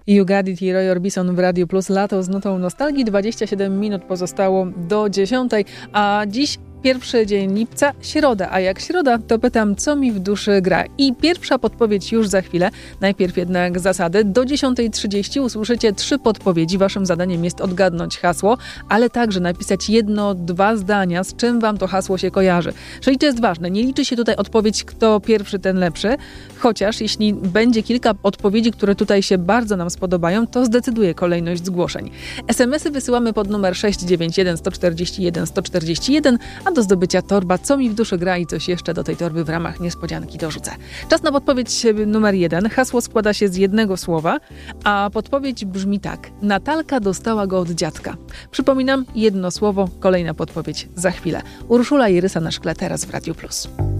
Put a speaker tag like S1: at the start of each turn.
S1: You Got It i Roy Orbison w Radiu Plus. Lato z nutą nostalgii. 27 minut pozostało do 10, a dziś pierwszy dzień lipca, środa, a jak środa, to pytam, co mi w duszy gra. I pierwsza podpowiedź już za chwilę. Najpierw jednak zasady. Do 10:30 usłyszycie 3 podpowiedzi. Waszym zadaniem jest odgadnąć hasło, ale także napisać 1-2 zdania, z czym wam to hasło się kojarzy. Czyli to jest ważne. Nie liczy się tutaj odpowiedź, kto pierwszy, ten lepszy. Chociaż jeśli będzie kilka odpowiedzi, które tutaj się bardzo nam spodobają, to zdecyduje kolejność zgłoszeń. SMS-y wysyłamy pod numer 691 141 141, a do zdobycia torba Co mi w duszy gra i coś jeszcze do tej torby w ramach niespodzianki dorzucę. Czas na podpowiedź numer 1. Hasło składa się z jednego słowa, a podpowiedź brzmi tak. Natalka dostała go od dziadka. Przypominam, jedno słowo, kolejna podpowiedź za chwilę. Urszula i Rysa na szkle teraz w Radiu Plus.